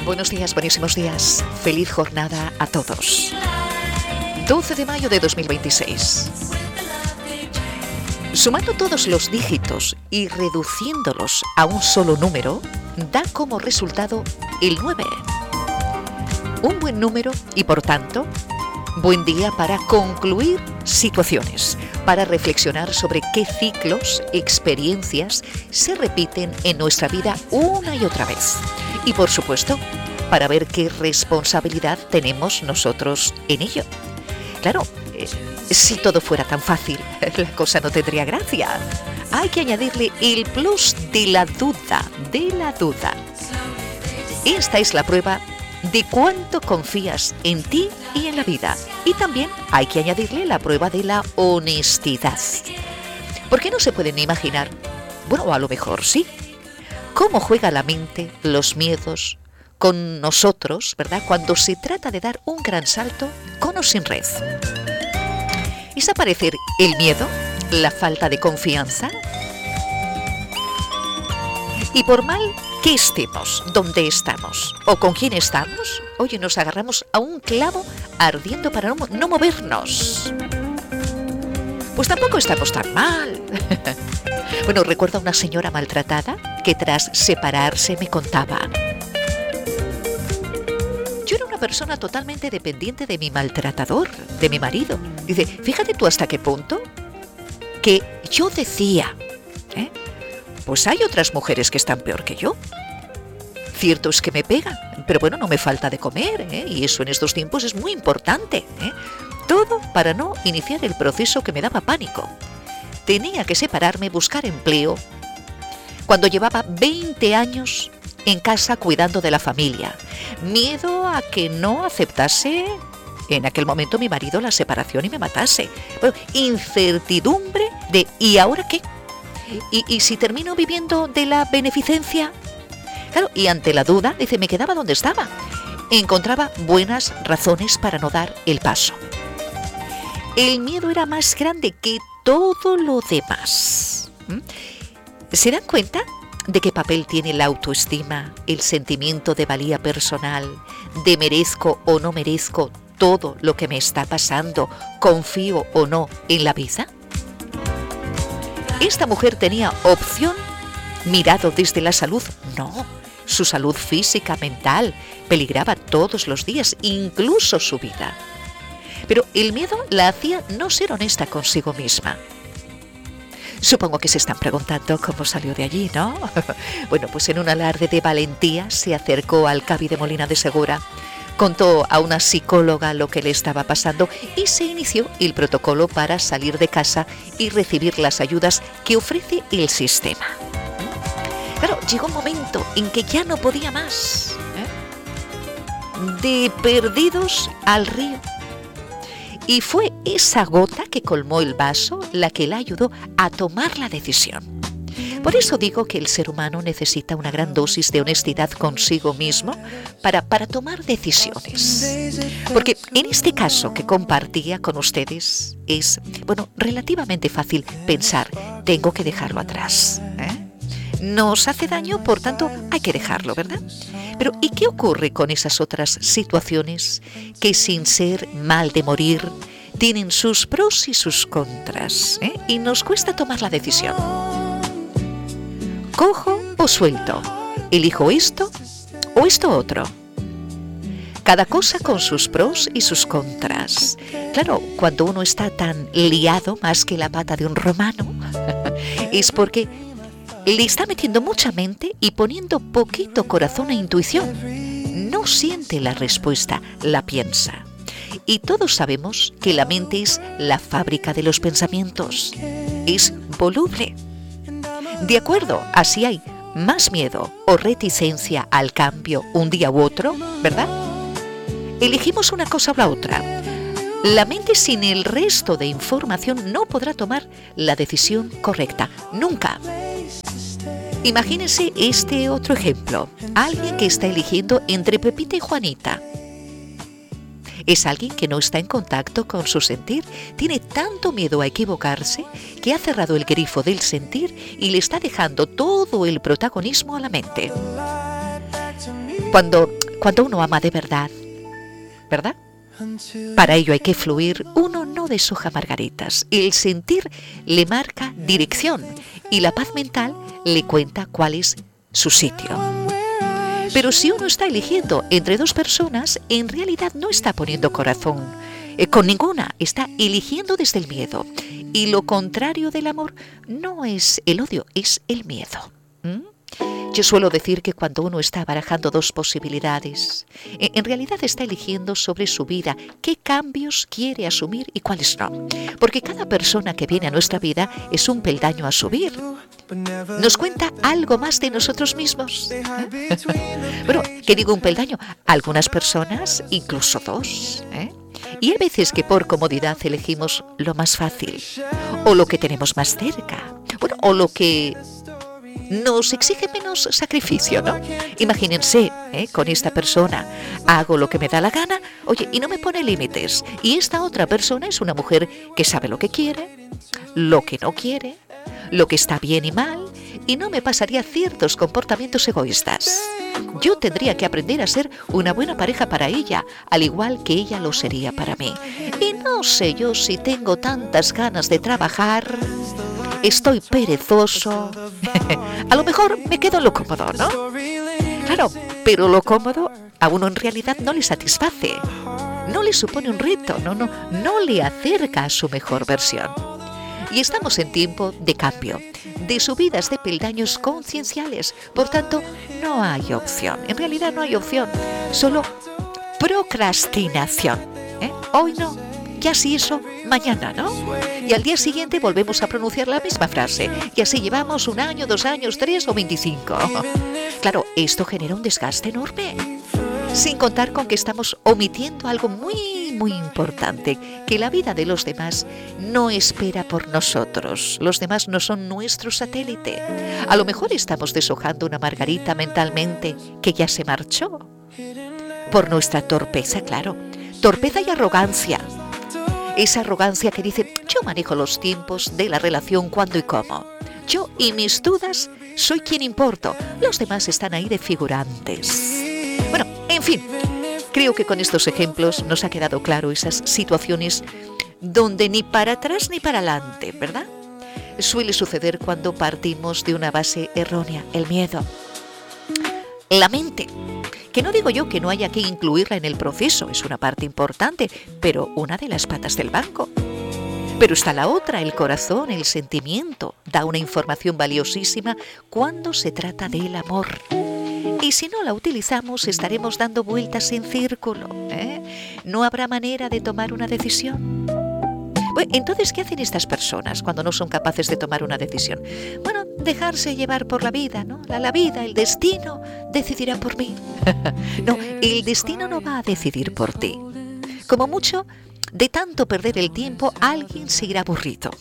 Buenos días, buenísimos días. Feliz jornada a todos. 12 de mayo de 2026. Sumando todos los dígitos y reduciéndolos a un solo número, da como resultado el 9. Un buen número y, por tanto, buen día para concluir situaciones, para reflexionar sobre qué ciclos, experiencias se repiten en nuestra vida una y otra vez. Y, por supuesto, para ver qué responsabilidad tenemos nosotros en ello. Claro, si todo fuera tan fácil, la cosa no tendría gracia. Hay que añadirle el plus de la duda, Esta es la prueba de cuánto confías en ti y en la vida. Y también hay que añadirle la prueba de la honestidad. ¿Por qué no se pueden imaginar? Bueno, a lo mejor sí. ¿Cómo juega la mente, los miedos con nosotros, verdad? Cuando se trata de dar un gran salto con o sin red. ¿Es aparecer el miedo, la falta de confianza? Y por mal que estemos, donde estamos o con quién estamos, oye, nos agarramos a un clavo ardiendo para no movernos. Pues tampoco estamos tan mal. Bueno, recuerdo a una señora maltratada que tras separarse me contaba: yo era una persona totalmente dependiente de mi maltratador, de mi marido. Dice, fíjate tú hasta qué punto que yo decía, pues hay otras mujeres que están peor que yo. Cierto es que me pegan, pero bueno, no me falta de comer, y eso en estos tiempos es muy importante. Todo para no iniciar el proceso que me daba pánico. Tenía que separarme, buscar empleo, cuando llevaba 20 años en casa cuidando de la familia. Miedo a que no aceptase en aquel momento mi marido la separación y me matase. Bueno, incertidumbre de ¿y ahora qué? ¿Y si termino viviendo de la beneficencia? Claro, y ante la duda, dice, me quedaba donde estaba. Encontraba buenas razones para no dar el paso. El miedo era más grande que todo lo demás. ¿Se dan cuenta de qué papel tiene la autoestima, el sentimiento de valía personal, de merezco o no merezco todo lo que me está pasando, confío o no en la vida? ¿Esta mujer tenía opción? Mirado desde la salud, no. Su salud física, mental, peligraba todos los días, incluso su vida. Pero el miedo la hacía no ser honesta consigo misma. Supongo que se están preguntando cómo salió de allí, ¿no? Bueno, pues en un alarde de valentía se acercó al Cabi de Molina de Segura, contó a una psicóloga lo que le estaba pasando y se inició el protocolo para salir de casa y recibir las ayudas que ofrece el sistema. Claro, llegó un momento en que ya no podía más. De perdidos al río. Y fue esa gota que colmó el vaso la que la ayudó a tomar la decisión. Por eso digo que el ser humano necesita una gran dosis de honestidad consigo mismo para tomar decisiones. Porque en este caso que compartía con ustedes es, bueno, relativamente fácil pensar, tengo que dejarlo atrás. Nos hace daño, por tanto, hay que dejarlo, ¿verdad? Pero ¿y qué ocurre con esas otras situaciones que, sin ser mal de morir, tienen sus pros y sus contras, y nos cuesta tomar la decisión? ¿Cojo o suelto? ¿Elijo esto o esto otro? Cada cosa con sus pros y sus contras. Claro, cuando uno está tan liado más que la pata de un romano, es porque le está metiendo mucha mente y poniendo poquito corazón e intuición. No siente la respuesta, la piensa. Y todos sabemos que la mente es la fábrica de los pensamientos. Es voluble. De acuerdo, así hay más miedo o reticencia al cambio un día u otro, ¿verdad? Elegimos una cosa o la otra. La mente sin el resto de información no podrá tomar la decisión correcta. Nunca. Imagínense este otro ejemplo. Alguien que está eligiendo entre Pepita y Juanita. Es alguien que no está en contacto con su sentir, tiene tanto miedo a equivocarse que ha cerrado el grifo del sentir y le está dejando todo el protagonismo a la mente. Cuando cuando uno ama de verdad, ¿verdad? Para ello hay que fluir, uno no deshoja margaritas. El sentir le marca dirección y la paz mental le cuenta cuál es su sitio. Pero si uno está eligiendo entre dos personas, en realidad no está poniendo corazón con ninguna, está eligiendo desde el miedo. Y lo contrario del amor no es el odio, es el miedo. Yo suelo decir que cuando uno está barajando dos posibilidades, en realidad está eligiendo sobre su vida qué cambios quiere asumir y cuáles no. Porque cada persona que viene a nuestra vida es un peldaño a subir. Nos cuenta algo más de nosotros mismos. Bueno, ¿qué digo un peldaño? Algunas personas, incluso dos. Y hay veces que por comodidad elegimos lo más fácil, o lo que tenemos más cerca, bueno, o lo que nos exige menos sacrificio, ¿no? Imagínense, con esta persona hago lo que me da la gana, oye, y no me pone límites. Y esta otra persona es una mujer que sabe lo que quiere, lo que no quiere, lo que está bien y mal, y no me pasaría ciertos comportamientos egoístas. Yo tendría que aprender a ser una buena pareja para ella, al igual que ella lo sería para mí. Y no sé yo si tengo tantas ganas de trabajar, estoy perezoso, a lo mejor me quedo en lo cómodo, ¿no? Claro, pero lo cómodo a uno en realidad no le satisface, no le supone un reto, no le acerca a su mejor versión. Y estamos en tiempo de cambio, de subidas de peldaños concienciales. Por tanto, no hay opción. En realidad no hay opción. Solo procrastinación. Hoy no, ya si eso, mañana, ¿no? Y al día siguiente volvemos a pronunciar la misma frase. Y así llevamos 1 año, 2 años, 3 o 25. Claro, esto genera un desgaste enorme. Sin contar con que estamos omitiendo algo muy importante, que la vida de los demás no espera por nosotros. Los demás no son nuestro satélite. A lo mejor estamos deshojando una margarita mentalmente que ya se marchó. Por nuestra torpeza, claro. Torpeza y arrogancia. Esa arrogancia que dice, yo manejo los tiempos de la relación cuándo y cómo. Yo y mis dudas soy quien importo. Los demás están ahí de figurantes. Bueno, en fin, creo que con estos ejemplos nos ha quedado claro esas situaciones donde ni para atrás ni para adelante, ¿verdad? Suele suceder cuando partimos de una base errónea, el miedo. La mente, que no digo yo que no haya que incluirla en el proceso, es una parte importante, pero una de las patas del banco. Pero está la otra, el corazón, el sentimiento, da una información valiosísima cuando se trata del amor. Y si no la utilizamos, estaremos dando vueltas en círculo. No habrá manera de tomar una decisión. Bueno, entonces, ¿qué hacen estas personas cuando no son capaces de tomar una decisión? Bueno, dejarse llevar por la vida, ¿no? La vida, el destino, decidirá por mí. No, el destino no va a decidir por ti. Como mucho, de tanto perder el tiempo, alguien se irá aburrido.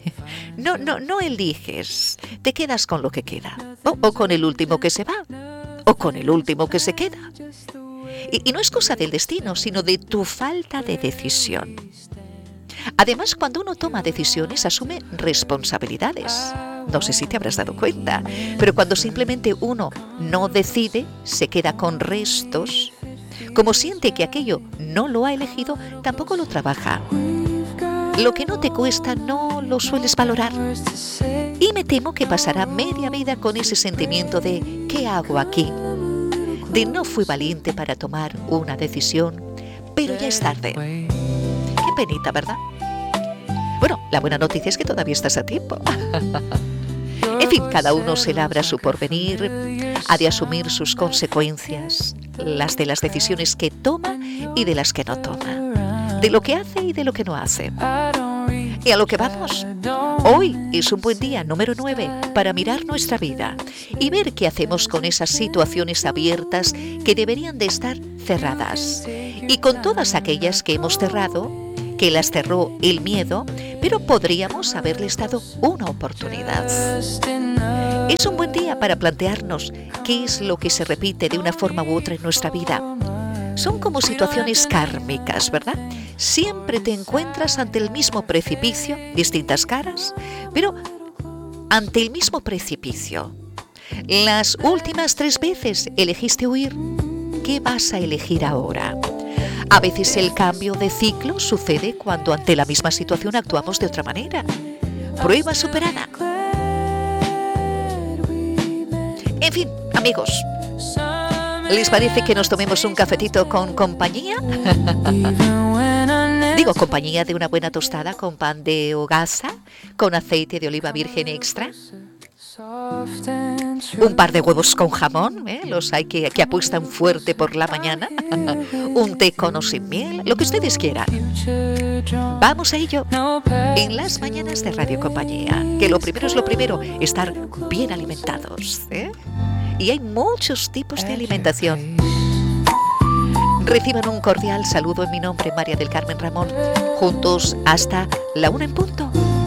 No eliges, te quedas con lo que queda. O con el último que se va. O con el último que se queda. Y no es cosa del destino, sino de tu falta de decisión. Además, cuando uno toma decisiones, asume responsabilidades. No sé si te habrás dado cuenta, pero cuando simplemente uno no decide, se queda con restos. Como siente que aquello no lo ha elegido, tampoco lo trabaja. Lo que no te cuesta no lo sueles valorar. Y me temo que pasará media vida con ese sentimiento de ¿qué hago aquí? De no fui valiente para tomar una decisión, pero ya es tarde. Qué penita, ¿verdad? Bueno, la buena noticia es que todavía estás a tiempo. En fin, cada uno se labra su porvenir, ha de asumir sus consecuencias, las de las decisiones que toma y de las que no toma, de lo que hace y de lo que no hace. Y a lo que vamos. Hoy es un buen día, número 9, para mirar nuestra vida y ver qué hacemos con esas situaciones abiertas que deberían de estar cerradas. Y con todas aquellas que hemos cerrado, que las cerró el miedo, pero podríamos haberles dado una oportunidad. Es un buen día para plantearnos qué es lo que se repite de una forma u otra en nuestra vida. Son como situaciones kármicas, ¿verdad? Siempre te encuentras ante el mismo precipicio, distintas caras, pero ante el mismo precipicio. Las últimas 3 veces elegiste huir. ¿qué vas a elegir ahora? A veces el cambio de ciclo sucede cuando ante la misma situación actuamos de otra manera. Prueba superada. En fin, amigos, ¿les parece que nos tomemos un cafetito con compañía? Digo, compañía de una buena tostada con pan de hogaza, con aceite de oliva virgen extra. Un par de huevos con jamón, los hay que apuestan fuerte por la mañana. Un té con o sin miel, lo que ustedes quieran. Vamos a ello en las mañanas de Radio Compañía, que lo primero es lo primero, estar bien alimentados, Y hay muchos tipos de alimentación. Reciban un cordial saludo en mi nombre, María del Carmen Ramón. Juntos hasta la 1 en punto.